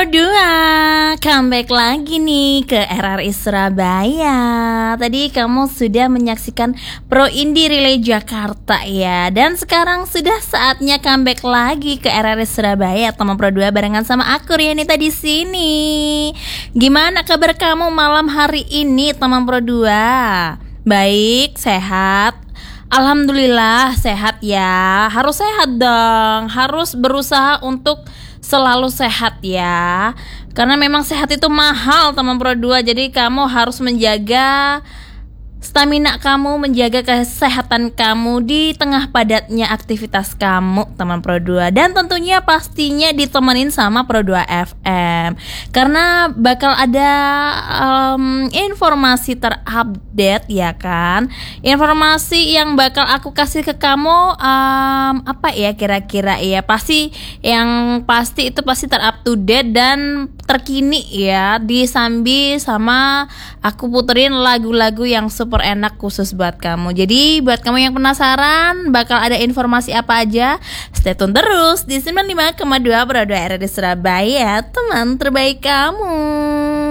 Pro 2, comeback lagi nih ke RRI Surabaya. Tadi kamu sudah menyaksikan Pro Indie Relay Jakarta ya. Dan sekarang sudah saatnya comeback lagi ke RRI Surabaya, teman Pro 2 barengan sama aku Rianita di sini. Gimana kabar kamu malam hari ini, teman Pro 2? Baik, sehat? Alhamdulillah sehat ya. Harus sehat dong. Harus berusaha untuk selalu sehat ya. Karena memang sehat itu mahal, teman Pro 2. Jadi kamu harus menjaga stamina kamu, menjaga kesehatan kamu di tengah padatnya aktivitas kamu, teman Pro 2. Dan tentunya pastinya ditemenin sama Pro 2 FM. Karena bakal ada informasi terupdate ya kan. Informasi yang bakal aku kasih ke kamu apa ya kira-kira ya. Yang pasti itu pasti terup to date dan terkini ya. Disambi sama aku puterin lagu-lagu yang super enak khusus buat kamu. Jadi buat kamu yang penasaran bakal ada informasi apa aja, stay tune terus di 95,2 Pro 2 RRI Surabaya, teman terbaik kamu.